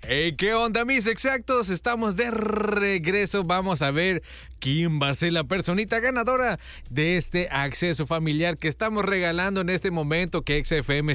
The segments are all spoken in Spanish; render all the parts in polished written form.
Hey, ¿qué onda, mis exactos? Estamos de regreso. Vamos a ver quién va a ser la personita ganadora de este acceso familiar que estamos regalando en este momento, que XFM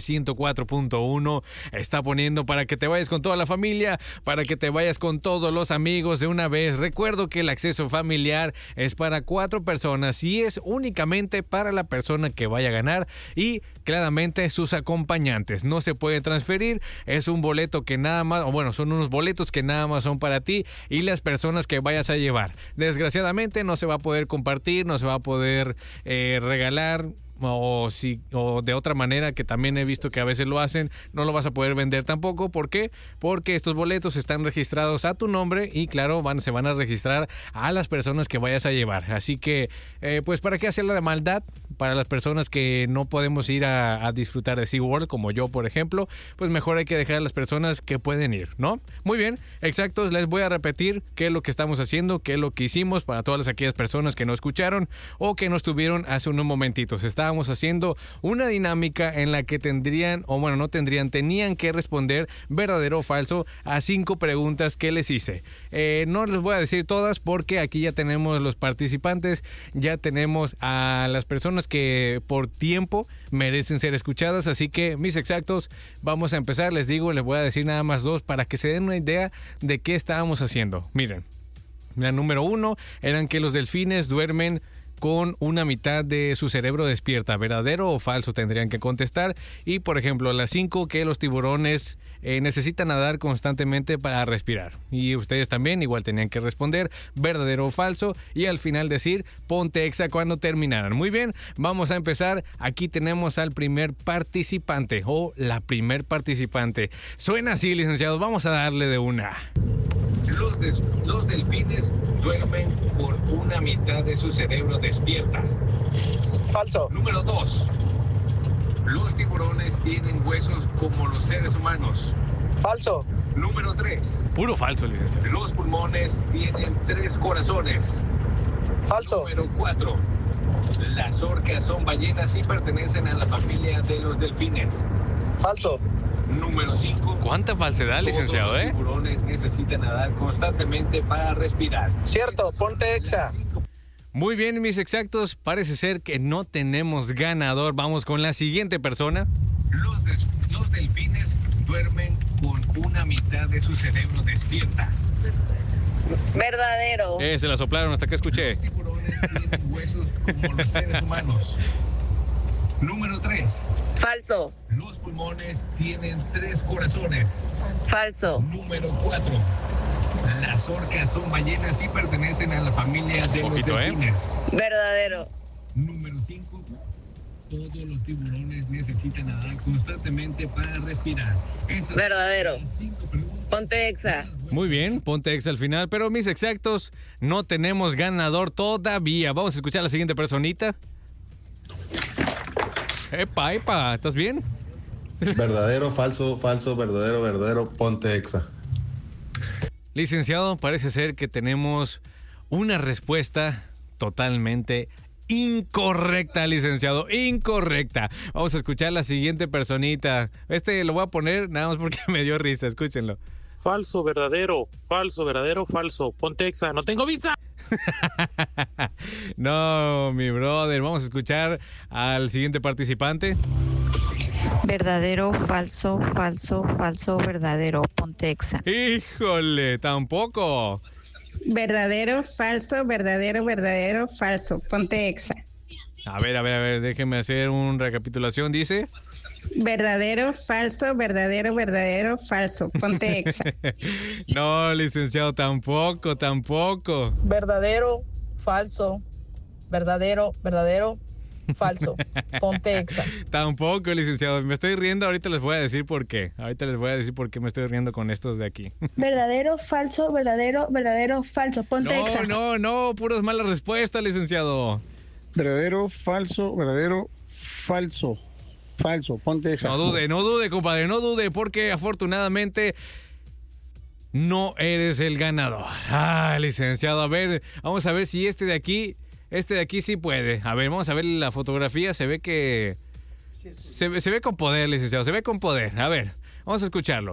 104.1 está poniendo para que te vayas con toda la familia, para que te vayas con todos los amigos de una vez. Recuerdo que el acceso familiar es para 4 personas y es únicamente para la persona que vaya a ganar y claramente sus acompañantes. No se puede transferir, es un boleto que nada más, o bueno, son unos boletos que nada más son para ti y las personas que vayas a llevar. Desgraciadamente no se va a poder compartir, no se va a poder regalar. O de otra manera, que también he visto que a veces lo hacen, no lo vas a poder vender tampoco. ¿Por qué? Porque estos boletos están registrados a tu nombre y claro, se van a registrar a las personas que vayas a llevar. Así que, pues, ¿para qué hacerla de maldad? Para las personas que no podemos ir a disfrutar de SeaWorld, como yo, por ejemplo, pues mejor hay que dejar a las personas que pueden ir, ¿no? Muy bien, exactos, les voy a repetir qué es lo que estamos haciendo, qué es lo que hicimos para todas aquellas personas que no escucharon o que no estuvieron hace unos momentitos. Estábamos haciendo una dinámica en la que tenían que responder verdadero o falso a 5 preguntas que les hice. No les voy a decir todas porque aquí ya tenemos los participantes, ya tenemos a las personas que por tiempo merecen ser escuchadas, así que mis exactos, vamos a empezar. Les digo, les voy a decir nada más 2 para que se den una idea de qué estábamos haciendo. Miren, la número 1 eran que los delfines duermen con una mitad de su cerebro despierta. ¿Verdadero o falso? Tendrían que contestar. Y, por ejemplo, las 5, que los tiburones necesitan nadar constantemente para respirar. Y ustedes también igual tenían que responder verdadero o falso. Y al final decir, ponte exa cuando terminaran. Muy bien, vamos a empezar. Aquí tenemos al primer participante o la primer participante. Suena así, licenciados. Vamos a darle de una. Los delfines duermen con una mitad de su cerebro despierta. Falso. Número 2. Los tiburones tienen huesos como los seres humanos. Falso. Número 3. Puro falso, licenciado. Los pulmones tienen 3 corazones. Falso. Número 4. Las orcas son ballenas y pertenecen a la familia de los delfines. Falso. Número 5. ¿Cuánta falsedad, licenciado, Los tiburones necesitan nadar constantemente para respirar. Cierto, ponte exa. Muy bien, mis exactos. Parece ser que no tenemos ganador. Vamos con la siguiente persona. Los delfines duermen con una mitad de su cerebro despierta. Verdadero. Se la soplaron hasta que escuché. Los tiburones tienen huesos como los seres humanos. Número 3. Falso. Los pulmones tienen 3 corazones. Falso. Número 4. Las orcas son ballenas y pertenecen a la familia de los delfines. Verdadero. Número 5. Todos los tiburones necesitan nadar constantemente para respirar. Verdadero. Ponte exa. Muy bien, ponte exa al final. Pero mis exactos, no tenemos ganador todavía. Vamos a escuchar a la siguiente personita. Epa, ¿estás bien? Verdadero, falso, falso, verdadero, verdadero, ponte exa. Licenciado, parece ser que tenemos una respuesta totalmente incorrecta, licenciado, incorrecta. Vamos a escuchar la siguiente personita. Lo voy a poner nada más porque me dio risa, escúchenlo. Falso, verdadero, falso. Ponte exa, no tengo visa. No, mi brother. Vamos a escuchar al siguiente participante. Verdadero, falso, verdadero. Ponte exa. Híjole, tampoco. Verdadero, falso, verdadero, falso. Ponte exa. A ver, déjenme hacer una recapitulación. Dice... Verdadero, falso, verdadero, falso. Ponte exa. No, licenciado, tampoco. Verdadero, falso, verdadero, falso. Ponte exa. Tampoco, licenciado. Me estoy riendo, ahorita les voy a decir por qué. Me estoy riendo con estos de aquí. Verdadero, falso, verdadero, falso. Ponte exa. No, puras malas respuestas, licenciado. Verdadero, falso, falso. Falso, ponte exa. No dude, compadre, no dude, porque afortunadamente no eres el ganador. Licenciado, a ver, vamos a ver si este de aquí sí puede. A ver, vamos a ver la fotografía, se ve que... Se ve con poder, licenciado, se ve con poder. A ver, vamos a escucharlo.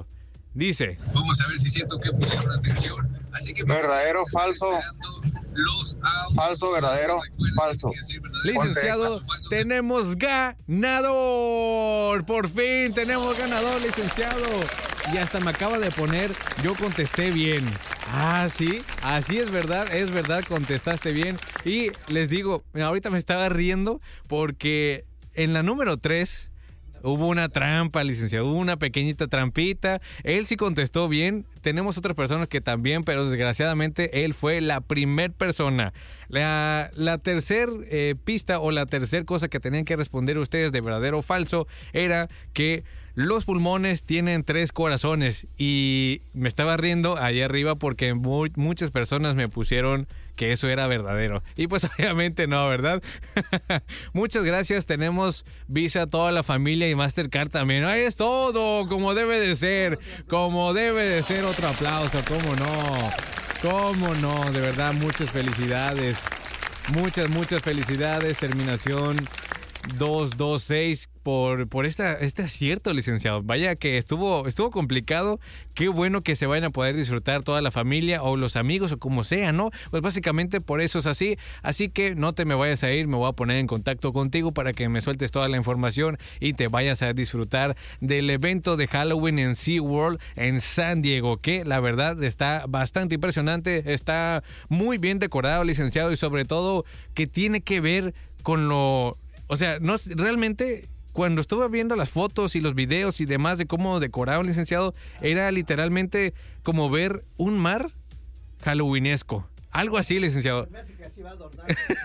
Dice. Vamos a ver si siento que pusieron atención. Así que verdadero, falso. Falso, verdadero, falso. Licenciado, tenemos ganador. Por fin tenemos ganador, licenciado. Y hasta me acaba de poner, yo contesté bien. Ah, sí, así es verdad, contestaste bien. Y les digo, ahorita me estaba riendo porque en la número 3 hubo una trampa, licenciado, hubo una pequeñita trampita. Él sí contestó bien. Tenemos otras personas que también, pero desgraciadamente él fue la primer persona. La tercer pista o la tercer cosa que tenían que responder ustedes de verdadero o falso era que los pulmones tienen 3 corazones. Y me estaba riendo allá arriba porque muchas personas me pusieron que eso era verdadero. Y pues obviamente no, ¿verdad? Muchas gracias. Tenemos Visa a toda la familia y Mastercard también. Ahí es todo, como debe de ser. Como debe de ser. Otro aplauso, ¿cómo no? ¿Cómo no? De verdad, muchas felicidades. Muchas felicidades. Terminación 226 por este acierto, licenciado. Vaya que estuvo complicado. Qué bueno que se vayan a poder disfrutar toda la familia o los amigos o como sea, ¿no? Pues básicamente por eso es así. Así que no te me vayas a ir, me voy a poner en contacto contigo para que me sueltes toda la información y te vayas a disfrutar del evento de Halloween en SeaWorld en San Diego, que la verdad está bastante impresionante, está muy bien decorado, licenciado, y sobre todo que tiene que ver con lo... O sea, no realmente... Cuando estuve viendo las fotos y los videos y demás de cómo decoraron, licenciado, era literalmente como ver un mar halloweenesco. Algo así, licenciado. Me hace que así va a adornar.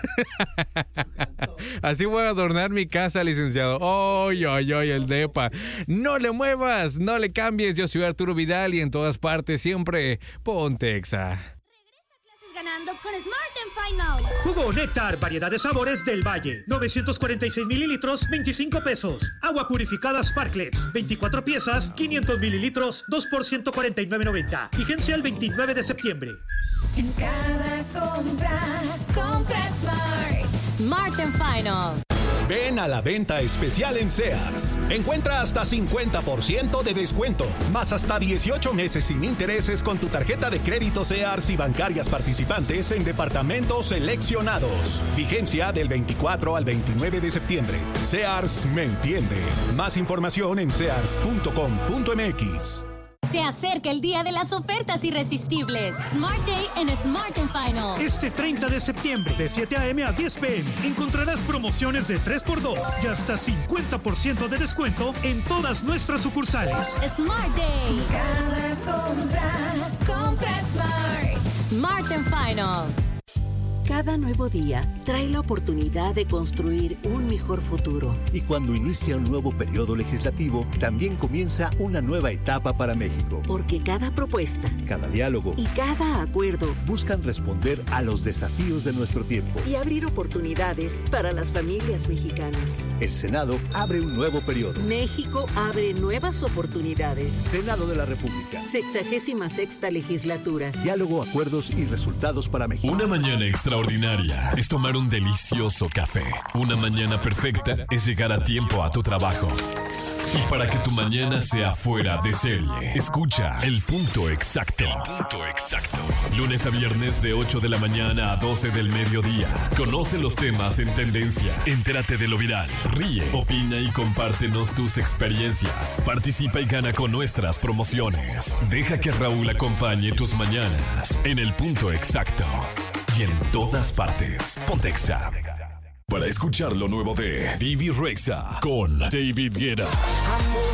Así voy a adornar mi casa, licenciado. ¡Ay, el depa! No le muevas, no le cambies. Yo soy Arturo Vidal y en todas partes siempre ponte Exa. Ganando con Smart Final. Jugo Néctar, variedad de sabores del Valle. 946 mililitros, 25 pesos. Agua purificada Sparklets, 24 piezas, 500 mililitros, 2 por 149.90. Vigencia el 29 de septiembre. En cada compra Smart. Smart Final. Ven a la venta especial en Sears. Encuentra hasta 50% de descuento, más hasta 18 meses sin intereses con tu tarjeta de crédito Sears y bancarias participantes en departamentos seleccionados. Vigencia del 24 al 29 de septiembre. Sears me entiende. Más información en sears.com.mx. Se acerca el día de las ofertas irresistibles. Smart Day en Smart Final. Este 30 de septiembre, de 7 a.m. a 10 p.m., encontrarás promociones de 3x2 y hasta 50% de descuento en todas nuestras sucursales. Smart Day. Cada compra Smart. Smart Final. Cada nuevo día trae la oportunidad de construir un mejor futuro. Y cuando inicia un nuevo periodo legislativo, también comienza una nueva etapa para México. Porque cada propuesta, cada diálogo y cada acuerdo buscan responder a los desafíos de nuestro tiempo y abrir oportunidades para las familias mexicanas. El Senado abre un nuevo periodo. México abre nuevas oportunidades. Senado de la República. 66ª legislatura. Diálogo, acuerdos y resultados para México. Una mañana extraordinaria es tomar un delicioso café. Una mañana perfecta es llegar a tiempo a tu trabajo. Y para que tu mañana sea fuera de serie, escucha El Punto Exacto. Lunes a viernes de 8 de la mañana a 12 del mediodía. Conoce los temas en tendencia. Entérate de lo viral. Ríe, opina y compártenos tus experiencias. Participa y gana con nuestras promociones. Deja que Raúl acompañe tus mañanas en El Punto Exacto. Y en todas partes. Ponte Exa. Para escuchar lo nuevo de Vivi Rexa con David Guetta.